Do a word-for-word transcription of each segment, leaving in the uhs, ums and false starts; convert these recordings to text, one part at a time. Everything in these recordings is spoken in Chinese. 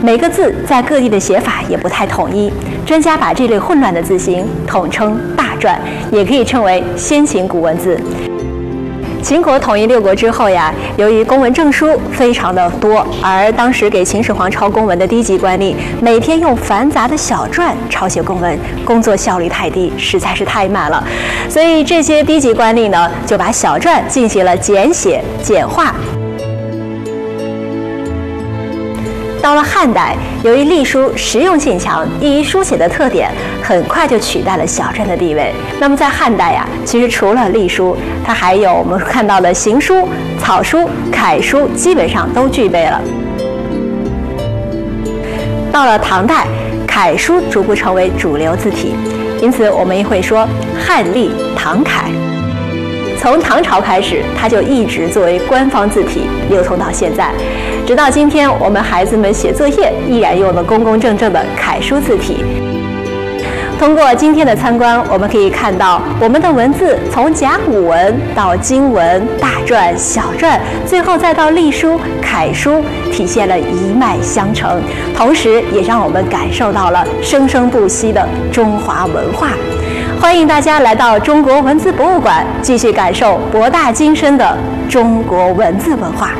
每个字在各地的写法也不太统一。专家把这类混乱的字形统称大篆，也可以称为先秦古文字。秦国统一六国之后呀，由于公文证书非常的多，而当时给秦始皇抄公文的低级官吏，每天用繁杂的小篆抄写公文，工作效率太低，实在是太慢了。所以这些低级官吏呢，就把小篆进行了简写、简化。到了汉代，由于隶书实用性强，易于书写的特点，很快就取代了小篆的地位。那么在汉代呀，其实除了隶书，它还有我们看到的行书、草书、楷书，基本上都具备了。到了唐代，楷书逐步成为主流字体，因此我们也会说汉隶、唐楷。从唐朝开始，它就一直作为官方字体流通到现在，直到今天，我们孩子们写作业依然用的公公正正的楷书字体。通过今天的参观，我们可以看到我们的文字从甲骨文到金文、大篆、小篆，最后再到隶书、楷书，体现了一脉相承，同时也让我们感受到了生生不息的中华文化。欢迎大家来到中国文字博物馆，继续感受博大精深的中国文字文化。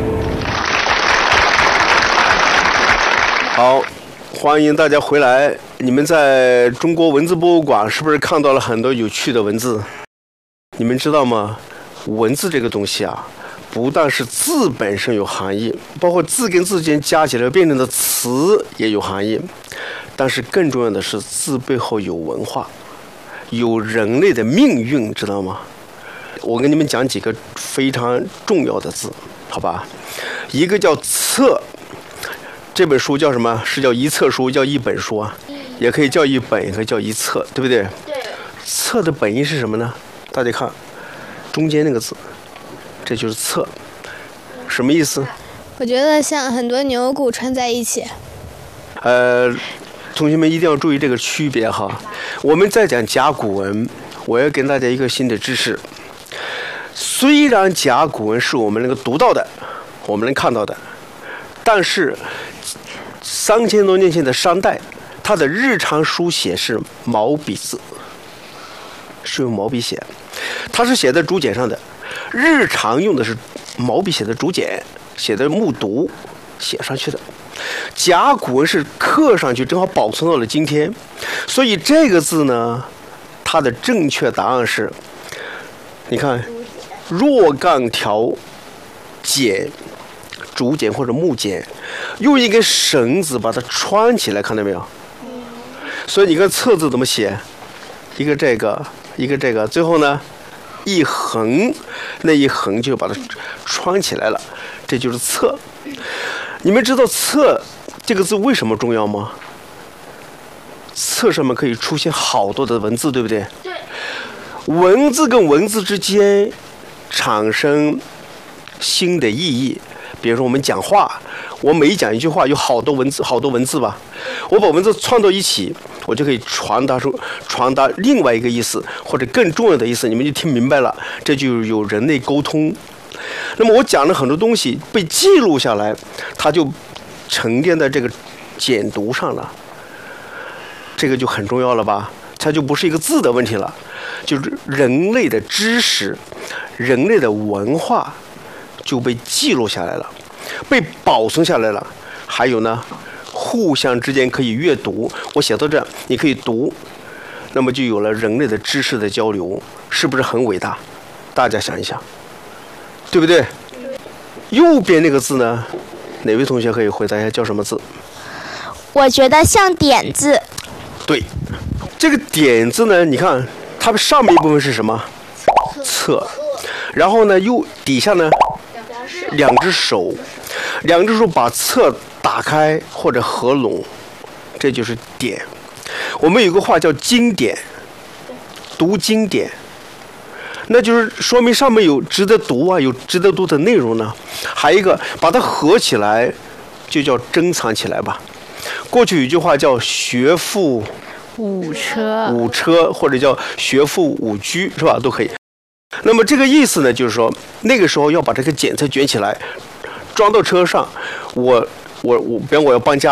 好，欢迎大家回来。你们在中国文字博物馆是不是看到了很多有趣的文字？你们知道吗？文字这个东西啊，不但是字本身有含义，包括字跟字间加起来变成的词也有含义。但是更重要的是，字背后有文化，有人类的命运，知道吗？我跟你们讲几个非常重要的字，好吧？一个叫册，这本书叫什么？是叫一册书，叫一本书啊，也可以叫一本，也可以叫一册，对不对？ 对。 册的本意是什么呢？大家看，中间那个字，这就是册，什么意思？ 我觉得像很多牛骨串在一起。 呃，同学们一定要注意这个区别哈。我们在讲甲骨文，我要给大家一个新的知识。虽然甲骨文是我们能够读到的，我们能看到的，但是三千多年前的商代，它的日常书写是毛笔字，是用毛笔写，它是写在竹简上的。日常用的是毛笔写的竹简，写的木牍写上去的。甲骨文是刻上去，正好保存到了今天。所以这个字呢，它的正确答案是，你看，若干条简，竹简或者木简，用一根绳子把它穿起来，看到没有？所以你看册字怎么写？一个这个，一个这个，最后呢，一横，那一横就把它穿起来了，这就是册。你们知道册这个字为什么重要吗？册上面可以出现好多的文字，对不对？ 对。 文字跟文字之间产生新的意义。比如说我们讲话，我每讲一句话有好多文字，好多文字吧，我把文字串到一起，我就可以传达出传达另外一个意思，或者更重要的意思，你们就听明白了，这就有人类沟通。那么我讲了很多东西被记录下来，它就沉淀在这个简牍上了，这个就很重要了吧？它就不是一个字的问题了，就是人类的知识、人类的文化就被记录下来了，被保存下来了。还有呢，互相之间可以阅读，我写到这，你可以读，那么就有了人类的知识的交流，是不是很伟大？大家想一想，对不对？右边那个字呢，哪位同学可以回答一下叫什么字？ 我觉得像点字。 对，这个点字呢，你看它上面一部分是什么？册。然后呢，右底下呢，两只手，两只手把册打开或者合拢，这就是点。我们有个话叫经典，读经典，那就是说明上面有值得读啊，有值得读的内容呢。还有一个把它合起来，就叫珍藏起来吧。过去有一句话叫学富五车， 五车或者叫学富五车，是吧？都可以。那么这个意思呢，就是说那个时候要把这个剪册卷起来，装到车上。我我我，比方我要搬家。